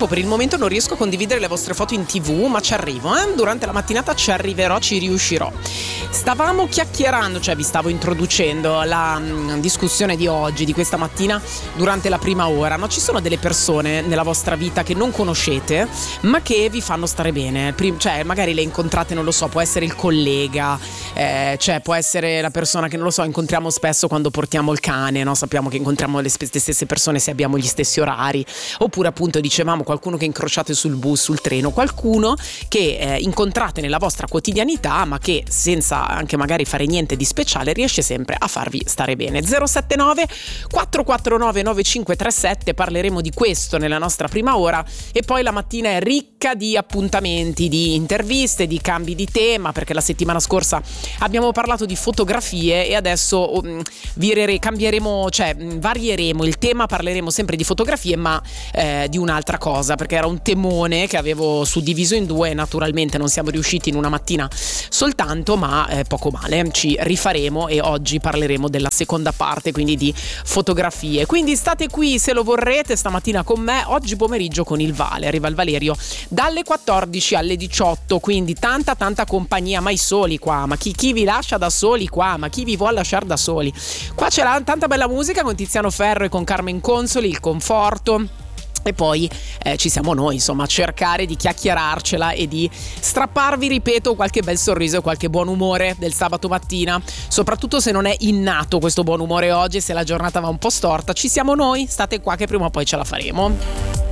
purtroppo per il momento non riesco a condividere le vostre foto in TV, ma ci arrivo, durante la mattinata ci arriverò, ci riuscirò. Stavamo chiacchierando, cioè vi stavo introducendo la discussione di oggi, di questa mattina, durante la prima ora. No? Ci sono delle persone nella vostra vita che non conoscete, ma che vi fanno stare bene. Cioè magari le incontrate, non lo so, può essere il collega, cioè può essere la persona che, non lo so, incontriamo spesso quando portiamo il cane, no? Sappiamo che incontriamo le stesse persone se abbiamo gli stessi orari, oppure appunto dicevamo qualcuno che incrociate sul bus, sul treno, qualcuno che incontrate nella vostra quotidianità, ma che senza anche magari fare niente di speciale riesce sempre a farvi stare bene. 079 449 9537, parleremo di questo nella nostra prima ora, e poi la mattina è ricca di appuntamenti, di interviste, di cambi di tema, perché la settimana scorsa abbiamo parlato di fotografie e adesso cambieremo, cioè varieremo il tema, parleremo sempre di fotografie, ma di un'altra cosa, perché era un temone che avevo suddiviso in due e naturalmente non siamo riusciti in una mattina soltanto, ma poco male, ci rifaremo e oggi parleremo della seconda parte, quindi di fotografie. Quindi state qui se lo vorrete stamattina con me, oggi pomeriggio con il Vale, arriva il Valerio dalle 14 alle 18, quindi tanta compagnia, mai soli qua, ma chi vi lascia da soli qua, ma chi vi vuole lasciare da soli? Qua c'è tanta bella musica con Tiziano Ferro e con Carmen Consoli, il conforto. E poi ci siamo noi, insomma, a cercare di chiacchierarcela e di strapparvi, ripeto, qualche bel sorriso e qualche buon umore del sabato mattina, soprattutto se non è innato questo buon umore oggi, se la giornata va un po' storta, ci siamo noi, state qua che prima o poi ce la faremo.